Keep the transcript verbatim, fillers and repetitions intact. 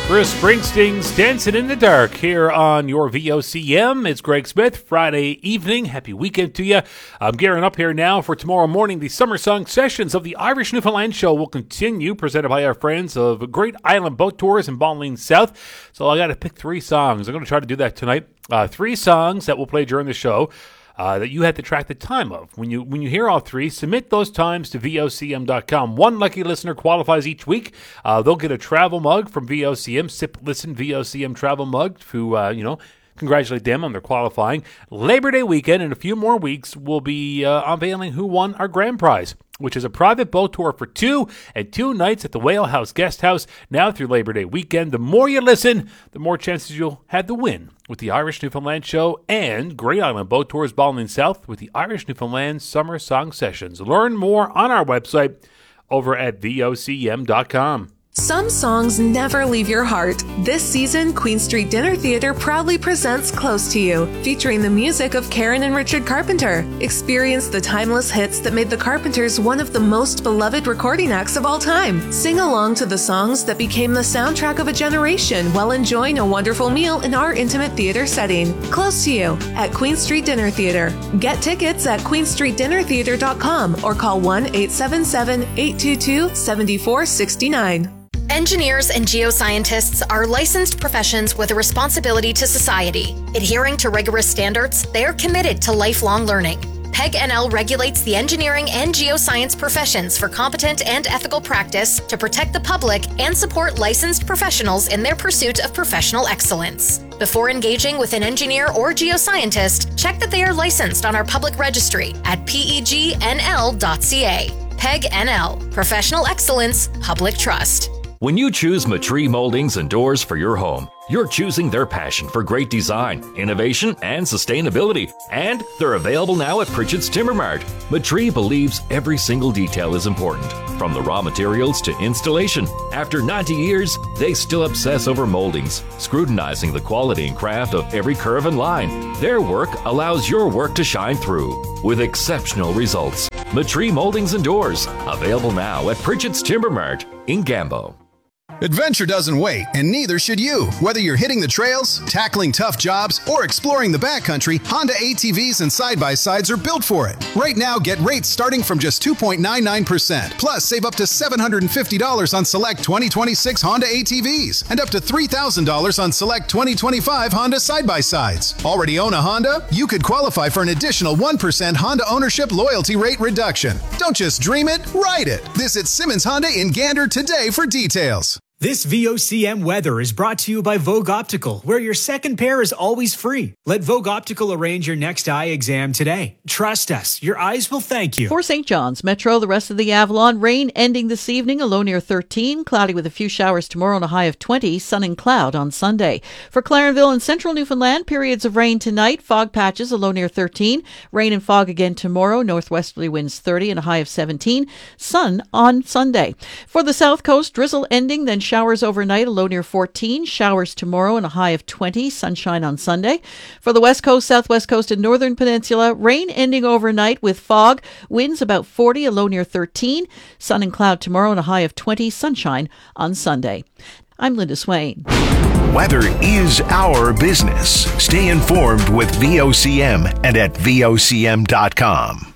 Bruce Springsteen's Dancing in the Dark here on your V O C M. It's Greg Smith, Friday evening. Happy weekend to you. I'm gearing up here now for tomorrow morning. The Summer Song Sessions of the Irish Newfoundland Show will continue, presented by our friends of Great Island Boat Tours in Balmain South. So I got to pick three songs. I'm going to try to do that tonight. Uh, three songs that we'll play during the show. Uh, that you had to track the time of. When you when you hear all three, submit those times to V O C M dot com. One lucky listener qualifies each week. Uh, they'll get a travel mug from V O C M, Sip Listen V O C M travel mug to, uh, you know, congratulate them on their qualifying. Labor Day weekend, in a few more weeks, we'll be uh, unveiling who won our grand prize, which is a private boat tour for two and two nights at the Whale House Guest House now through Labor Day weekend. The more you listen, the more chances you'll have to win with the Irish Newfoundland Show and Great Island Boat Tours Balmain South with the Irish Newfoundland Summer Song Sessions. Learn more on our website over at V O C M dot com. Some songs never leave your heart. This season, Queen Street Dinner Theatre proudly presents Close to You, featuring the music of Karen and Richard Carpenter. Experience the timeless hits that made the Carpenters one of the most beloved recording acts of all time. Sing along to the songs that became the soundtrack of a generation while enjoying a wonderful meal in our intimate theater setting. Close to You at Queen Street Dinner Theatre. Get tickets at queen street dinner theatre dot com or call one eight seven seven, eight two two, seven four six nine. Engineers and geoscientists are licensed professions with a responsibility to society. Adhering to rigorous standards, they are committed to lifelong learning. P E G N L regulates the engineering and geoscience professions for competent and ethical practice to protect the public and support licensed professionals in their pursuit of professional excellence. Before engaging with an engineer or geoscientist, check that they are licensed on our public registry at P E G N L dot C A. P E G N L, Professional Excellence, Public Trust. When you choose Matree Moldings and Doors for your home, you're choosing their passion for great design, innovation, and sustainability. And they're available now at Pritchett's Timber Mart. Matree believes every single detail is important, from the raw materials to installation. After ninety years, they still obsess over moldings, scrutinizing the quality and craft of every curve and line. Their work allows your work to shine through with exceptional results. Matree Moldings and Doors, available now at Pritchett's Timber Mart in Gambo. Adventure doesn't wait, and neither should you. Whether you're hitting the trails, tackling tough jobs, or exploring the backcountry, Honda A T Vs and side-by-sides are built for it. Right now, get rates starting from just two point nine nine percent. Plus, save up to seven hundred fifty dollars on select twenty twenty-six Honda A T Vs and up to three thousand dollars on select twenty twenty-five Honda side-by-sides. Already own a Honda? You could qualify for an additional one percent Honda ownership loyalty rate reduction. Don't just dream it, ride it. Visit Simmons Honda in Gander today for details. This V O C M weather is brought to you by Vogue Optical, where your second pair is always free. Let Vogue Optical arrange your next eye exam today. Trust us, your eyes will thank you. For Saint John's, Metro, the rest of the Avalon, rain ending this evening, a low near thirteen, cloudy with a few showers tomorrow and a high of twenty, sun and cloud on Sunday. For Clarenville and central Newfoundland, periods of rain tonight, fog patches, a low near thirteen, rain and fog again tomorrow, northwesterly winds thirty and a high of seventeen, sun on Sunday. For the south coast, drizzle ending, then showers overnight, a low near fourteen. Showers tomorrow and a high of twenty. Sunshine on Sunday. For the west coast, southwest coast, and northern peninsula, rain ending overnight with fog. Winds about forty, a low near thirteen. Sun and cloud tomorrow and a high of twenty. Sunshine on Sunday. I'm Linda Swain. Weather is our business. Stay informed with V O C M and at V O C M dot com.